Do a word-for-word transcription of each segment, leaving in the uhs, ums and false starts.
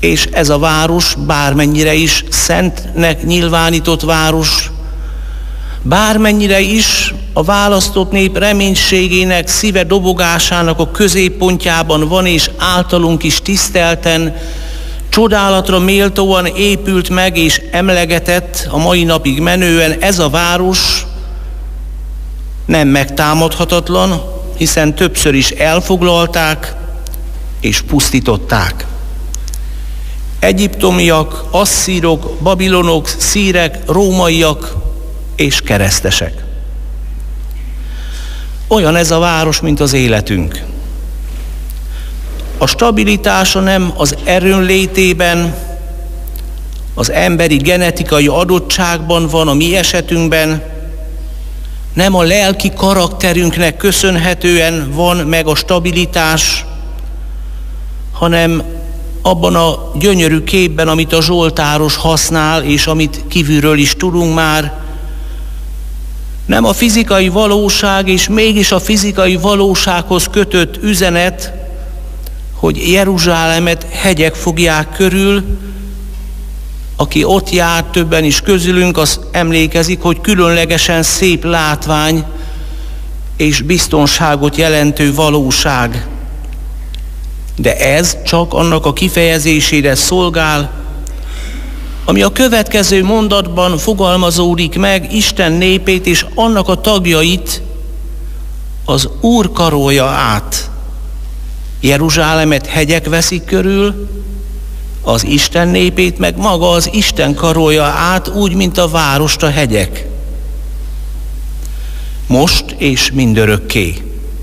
És ez a város bármennyire is szentnek nyilvánított város, bármennyire is a választott nép reménységének, szíve dobogásának a középpontjában van, és általunk is tisztelten, csodálatra méltóan épült meg és emlegetett a mai napig menően, ez a város nem megtámadhatatlan, hiszen többször is elfoglalták és pusztították. Egyiptomiak, asszírok, babilonok, szírek, rómaiak és keresztesek. Olyan ez a város, mint az életünk. A stabilitása nem az erőnlétében, az emberi genetikai adottságban van a mi esetünkben, nem a lelki karakterünknek köszönhetően van meg a stabilitás, hanem abban a gyönyörű képben, amit a zsoltáros használ, és amit kívülről is tudunk már, nem a fizikai valóság, és mégis a fizikai valósághoz kötött üzenet, hogy Jeruzsálemet hegyek fogják körül. Aki ott járt, többen is közülünk, az emlékezik, hogy különlegesen szép látvány és biztonságot jelentő valóság. De ez csak annak a kifejezésére szolgál, ami a következő mondatban fogalmazódik meg: Isten népét és annak a tagjait az Úr karolja át. Jeruzsálemet hegyek veszik körül, az Isten népét meg maga az Isten karolja át, úgy, mint a várost a hegyek. Most és mindörökké.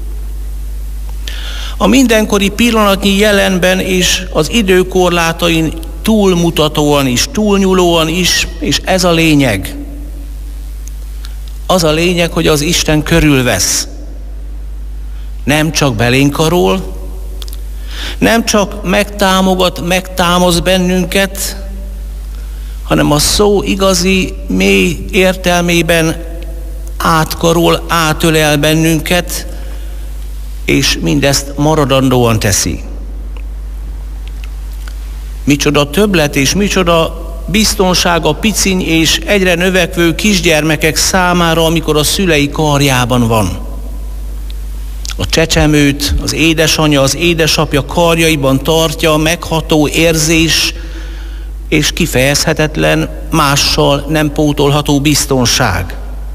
A mindenkori pillanatnyi jelenben és az időkorlátain túlmutatóan is, túlnyúlóan is, és ez a lényeg. Az a lényeg, hogy az Isten körülvesz. Nem csak belénk karol, nem csak megtámogat, megtámaszt bennünket, hanem a szó igazi, mély értelmében átkarol, átölel bennünket, és mindezt maradandóan teszi. Micsoda többlet és micsoda biztonság a piciny és egyre növekvő kisgyermekek számára, amikor a szülei karjában van. A csecsemőt az édesanyja, az édesapja karjaiban tartja, megható érzés és kifejezhetetlen, mással nem pótolható biztonság.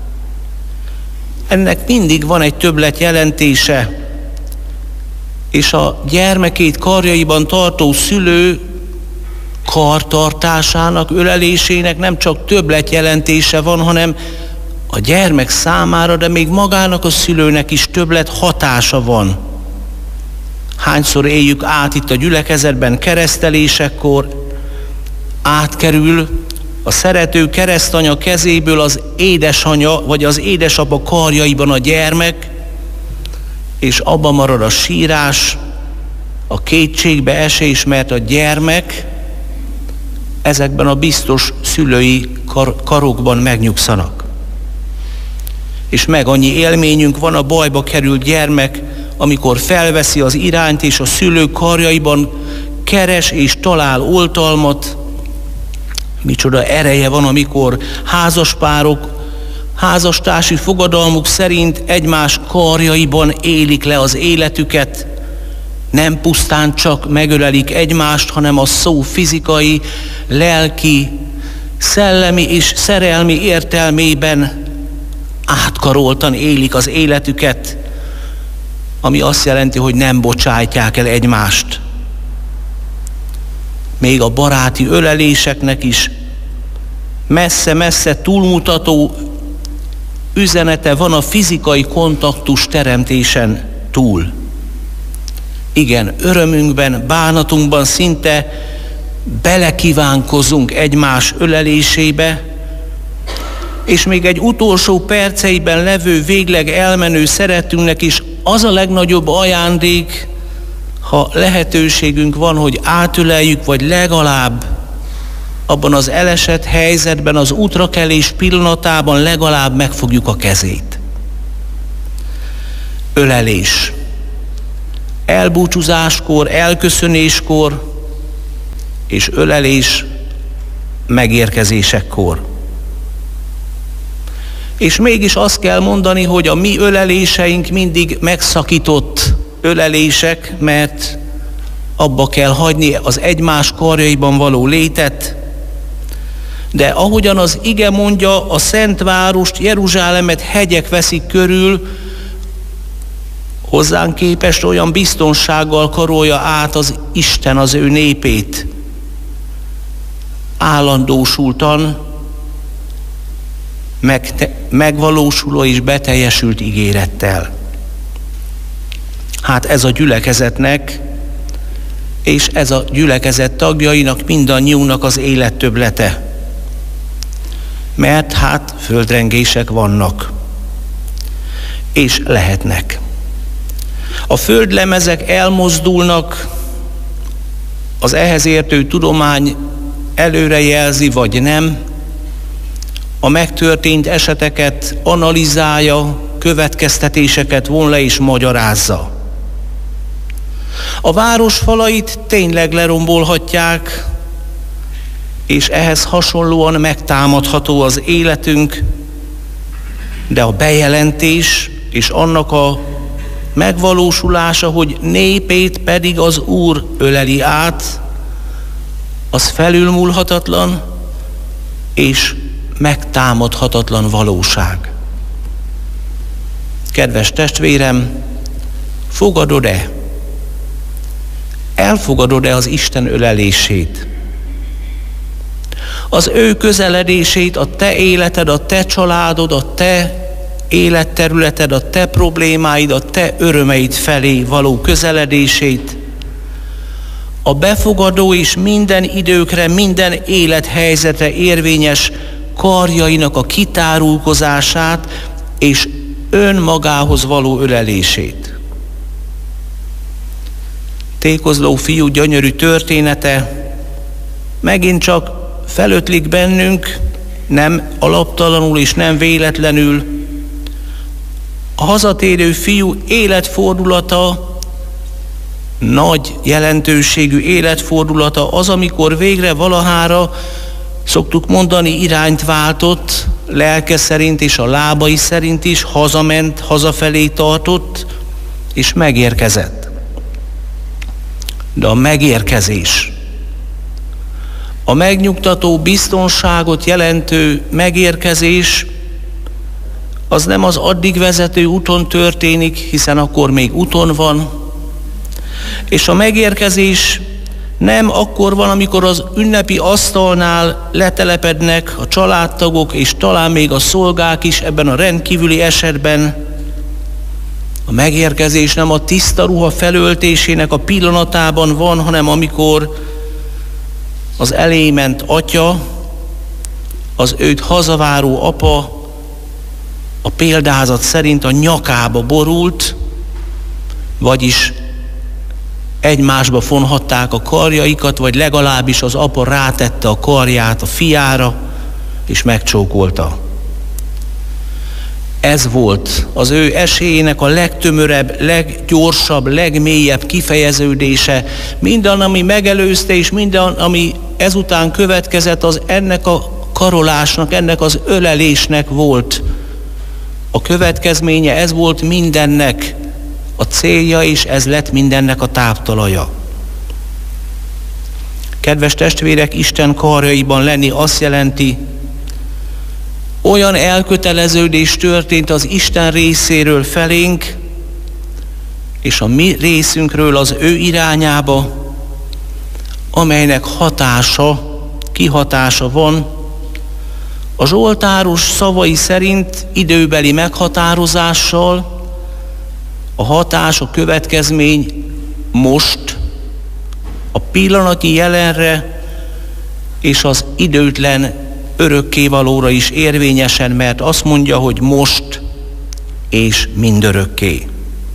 Ennek mindig van egy többlet jelentése, és a gyermekét karjaiban tartó szülő kartartásának, ölelésének nem csak többlet jelentése van, hanem a gyermek számára, de még magának a szülőnek is többlet hatása van. Hányszor éljük át itt a gyülekezetben keresztelésekkor, átkerül a szerető keresztanya kezéből az édesanya vagy az édesapa karjaiban a gyermek, és abban marad a sírás, a kétségbe esés, mert a gyermek ezekben a biztos szülői kar- karokban megnyugszanak. És meg annyi élményünk van a bajba került gyermek, amikor felveszi az irányt, és a szülő karjaiban keres és talál oltalmat. Micsoda ereje van, amikor házaspárok házastársi fogadalmuk szerint egymás karjaiban élik le az életüket. Nem pusztán csak megölelik egymást, hanem a szó fizikai, lelki, szellemi és szerelmi értelmében átkaroltan élik az életüket, ami azt jelenti, hogy nem bocsájtják el egymást. Még a baráti öleléseknek is messze-messze túlmutató üzenete van a fizikai kontaktus teremtésen túl. Igen, örömünkben, bánatunkban szinte belekívánkozunk egymás ölelésébe, és még egy utolsó perceiben levő, végleg elmenő szeretünknek is az a legnagyobb ajándék, ha lehetőségünk van, hogy átöleljük, vagy legalább abban az elesett helyzetben, az útrakelés pillanatában legalább megfogjuk a kezét. Ölelés. Elbúcsúzáskor, elköszönéskor, és ölelés megérkezésekkor. És mégis azt kell mondani, hogy a mi öleléseink mindig megszakított ölelések, mert abba kell hagyni az egymás karjaiban való létet, de ahogyan az ige mondja, a szent várost, Jeruzsálemet hegyek veszik körül, hozzánk képest olyan biztonsággal karolja át az Isten az ő népét. Állandósultan meg, megvalósuló és beteljesült ígérettel. Hát ez a gyülekezetnek, és ez a gyülekezet tagjainak, mindannyiunknak az élettöblete. Mert hát földrengések vannak, és lehetnek. A földlemezek elmozdulnak, az ehhez értő tudomány előrejelzi, vagy nem, a megtörtént eseteket analizálja, következtetéseket von le és magyarázza. A város falait tényleg lerombolhatják, és ehhez hasonlóan megtámadható az életünk, de a bejelentés és annak a megvalósulása, hogy népét pedig az Úr öleli át, az felülmúlhatatlan és megtámadhatatlan valóság. Kedves testvérem, fogadod-e? Elfogadod-e az Isten ölelését? Az ő közeledését, a te életed, a te családod, a te életterületed, a te problémáid, a te örömeid felé való közeledését, a befogadó és minden időkre, minden élethelyzetre érvényes karjainak a kitárulkozását és önmagához való ölelését. Tékozló fiú gyönyörű története megint csak felötlik bennünk, nem alaptalanul és nem véletlenül. A hazatérő fiú életfordulata, nagy jelentőségű életfordulata az, amikor végre valahára, szoktuk mondani, irányt váltott, lelke szerint és a lábai szerint is, hazament, hazafelé tartott, és megérkezett. De a megérkezés, a megnyugtató biztonságot jelentő megérkezés, az nem az addig vezető úton történik, hiszen akkor még úton van, és a megérkezés nem akkor van, amikor az ünnepi asztalnál letelepednek a családtagok, és talán még a szolgák is ebben a rendkívüli esetben. A megérkezés nem a tiszta ruha felöltésének a pillanatában van, hanem amikor az elé ment atya, az őt hazaváró apa a példázat szerint a nyakába borult, vagyis egymásba fonhatták a karjaikat, vagy legalábbis az apa rátette a karját a fiára, és megcsókolta. Ez volt az ő esélyének a legtömörebb, leggyorsabb, legmélyebb kifejeződése. Minden, ami megelőzte, és minden, ami ezután következett, az ennek a karolásnak, ennek az ölelésnek volt a következménye, ez volt mindennek a célja, és ez lett mindennek a táptalaja. Kedves testvérek, Isten karjaiban lenni azt jelenti, olyan elköteleződés történt az Isten részéről felénk, és a mi részünkről az ő irányába, amelynek hatása, kihatása van. A zsoltáros szavai szerint időbeli meghatározással a hatás, a következmény most, a pillanati jelenre és az időtlen örökkévalóra is érvényesen, mert azt mondja, hogy most és mindörökké.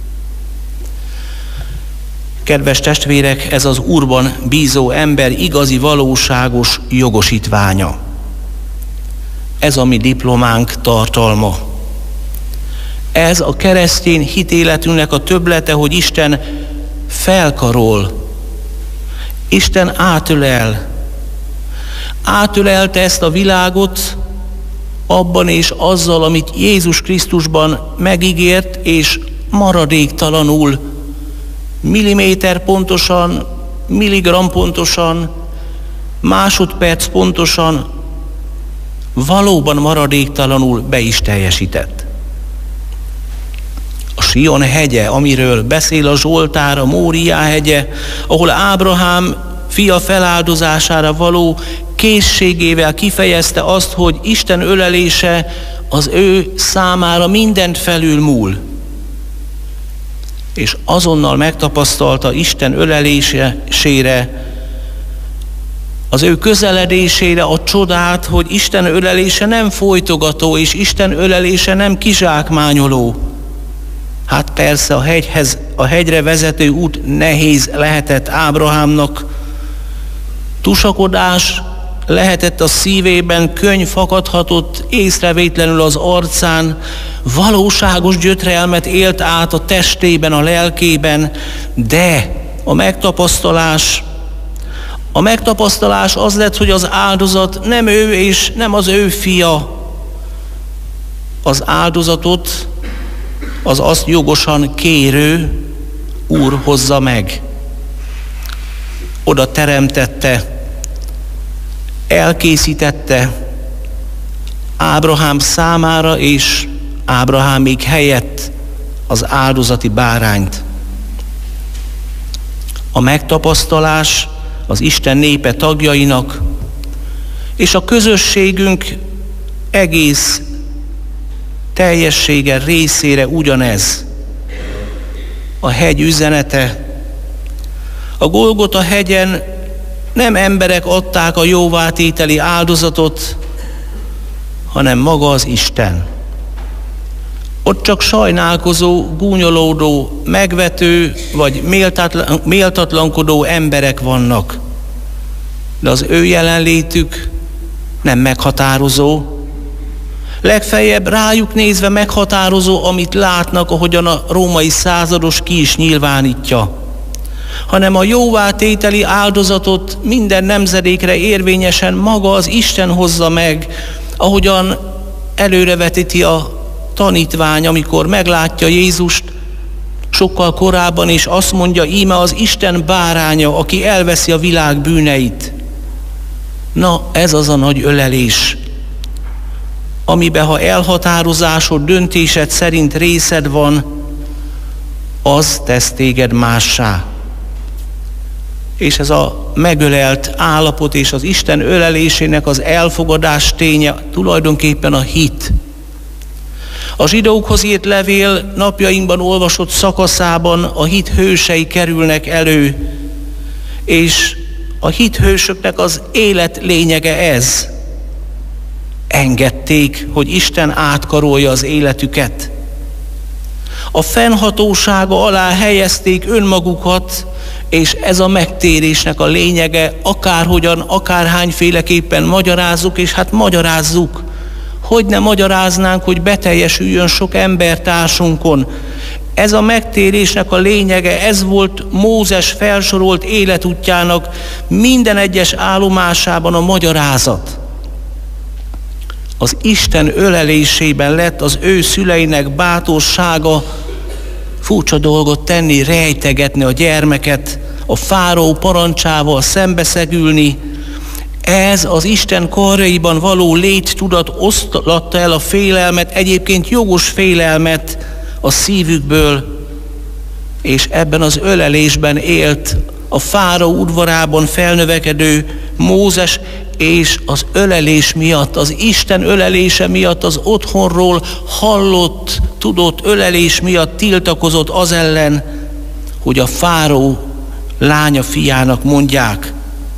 Kedves testvérek, ez az Úrban bízó ember igazi, valóságos jogosítványa. Ez a mi diplománk tartalma. Ez a keresztény hitéletünknek a többlete, hogy Isten felkarol, Isten átölel. Átölelte ezt a világot abban és azzal, amit Jézus Krisztusban megígért, és maradéktalanul, milliméter pontosan, milligramm pontosan, másodperc pontosan, valóban maradéktalanul be is teljesített. A Sion hegye, amiről beszél a Zsoltár, a Móriá hegye, ahol Ábrahám fia feláldozására való készségével kifejezte azt, hogy Isten ölelése az ő számára mindent felülmúl. És azonnal megtapasztalta Isten ölelésére, az ő közeledésére a csodát, hogy Isten ölelése nem folytogató, és Isten ölelése nem kizsákmányoló. Hát persze a hegyhez, a hegyre vezető út nehéz lehetett Ábrahámnak. Tusakodás lehetett a szívében, könny fakadhatott észrevétlenül az arcán, valóságos gyötrelmet élt át a testében, a lelkében, de a megtapasztalás, a megtapasztalás az lett, hogy az áldozat nem ő és nem az ő fia. Az áldozatot az azt jogosan kérő Úr hozza meg. Oda teremtette, elkészítette Ábrahám számára és Ábrahámék helyett az áldozati bárányt. A megtapasztalás az Isten népe tagjainak és a közösségünk egész teljessége részére ugyanez. A hegy üzenete. A Golgota hegyen nem emberek adták a jóvátételi áldozatot, hanem maga az Isten. Ott csak sajnálkozó, gúnyolódó, megvető vagy méltatlan, méltatlankodó emberek vannak. De az ő jelenlétük nem meghatározó. Legfeljebb rájuk nézve meghatározó, amit látnak, ahogyan a római százados ki is nyilvánítja, hanem a jóvátételi áldozatot minden nemzedékre érvényesen maga az Isten hozza meg, ahogyan előrevetíti a tanítvány, amikor meglátja Jézust sokkal korábban, és azt mondja, íme az Isten báránya, aki elveszi a világ bűneit. Na, ez az a nagy ölelés, amiben ha elhatározásod, döntésed szerint részed van, az tesz téged mássá. És ez a megölelt állapot és az Isten ölelésének az elfogadás ténye tulajdonképpen a hit. A zsidókhoz írt levél napjainkban olvasott szakaszában a hit hősei kerülnek elő, és a hit hősöknek az élet lényege ez. Engedték, hogy Isten átkarolja az életüket. A fennhatósága alá helyezték önmagukat, és ez a megtérésnek a lényege, akárhogyan, akárhányféleképpen magyarázzuk, és hát magyarázzuk. Hogy ne magyaráznánk, hogy beteljesüljön sok embertársunkon. Ez a megtérésnek a lényege, ez volt Mózes felsorolt életútjának minden egyes állomásában a magyarázat. Az Isten ölelésében lett az ő szüleinek bátorsága furcsa dolgot tenni, rejtegetni a gyermeket, a fáraó parancsával szembeszegülni. Ez az Isten karjaiban való léttudat oszlatta el a félelmet, egyébként jogos félelmet a szívükből, és ebben az ölelésben élt a fáraó udvarában felnövekedő Mózes, és az ölelés miatt, az Isten ölelése miatt, az otthonról hallott, tudott ölelés miatt tiltakozott az ellen, hogy a fáraó lánya fiának mondják.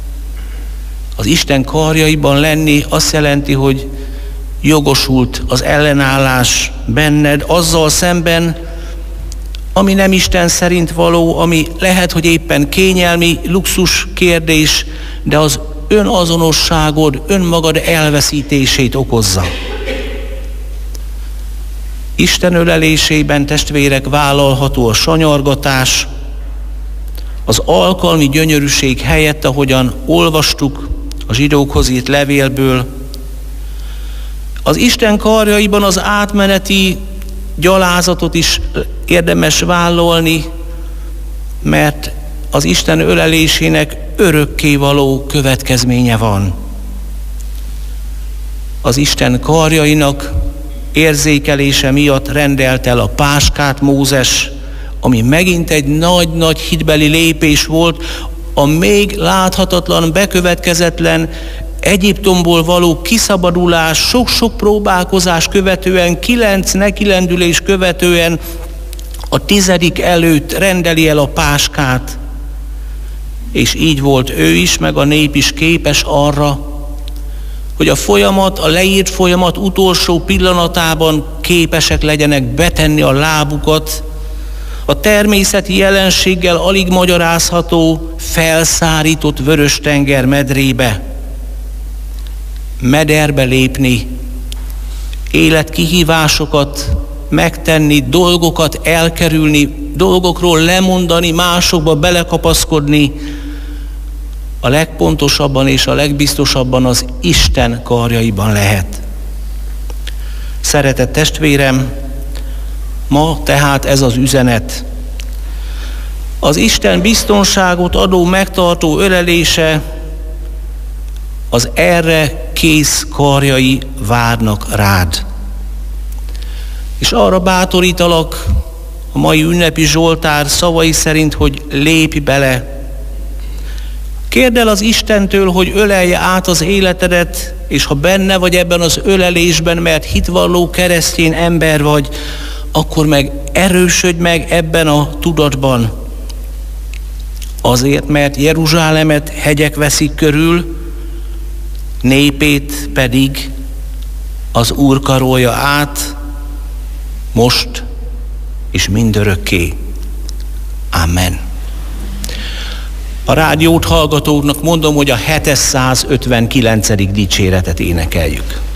Az Isten karjaiban lenni azt jelenti, hogy jogosult az ellenállás benned azzal szemben, ami nem Isten szerint való, ami lehet, hogy éppen kényelmi luxus kérdés, de az önazonosságod, önmagad elveszítését okozza. Isten ölelésében, testvérek, vállalható a sanyargatás, az alkalmi gyönyörűség helyett, ahogyan olvastuk a zsidókhoz írt levélből. Az Isten karjaiban az átmeneti gyalázatot is érdemes vállalni, mert az Isten ölelésének örökkévaló következménye van. Az Isten karjainak érzékelése miatt rendelt el a páskát Mózes, ami megint egy nagy-nagy hitbeli lépés volt, a még láthatatlan, bekövetkezetlen Egyiptomból való kiszabadulás, sok-sok próbálkozás követően, kilenc nekilendülés követően a tizedik előtt rendeli el a páskát, és így volt ő is, meg a nép is képes arra, hogy a folyamat, a leírt folyamat utolsó pillanatában képesek legyenek betenni a lábukat a természeti jelenséggel alig magyarázható, felszárított Vörös-tenger medrébe, mederbe lépni, életkihívásokat megtenni, dolgokat elkerülni, dolgokról lemondani, másokba belekapaszkodni, a legpontosabban és a legbiztosabban az Isten karjaiban lehet. Szeretett testvérem, ma tehát ez az üzenet. Az Isten biztonságot adó megtartó ölelése, az erre kész karjai várnak rád. És arra bátorítalak a mai ünnepi Zsoltár szavai szerint, hogy lépj bele. Kérd el az Istentől, hogy ölelje át az életedet, és ha benne vagy ebben az ölelésben, mert hitvalló keresztény ember vagy, akkor meg erősödj meg ebben a tudatban. Azért, mert Jeruzsálemet hegyek veszik körül, népét pedig az Úr karolja át, most és mindörökké. Amen. A rádiót hallgatóknak mondom, hogy a hétszázötvenkilencedik dicséretet énekeljük.